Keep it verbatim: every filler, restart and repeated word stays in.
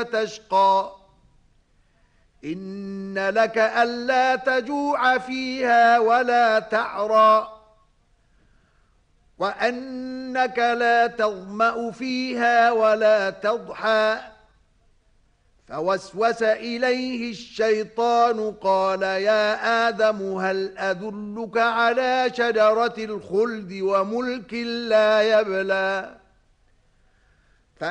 فتشقى إن لك ألا تجوع فيها ولا تعرى وأنك لا تظمأ فيها ولا تضحى فوسوس إليه الشيطان قال يا آدم هل أدلك على شجرة الخلد وملك لا يبلى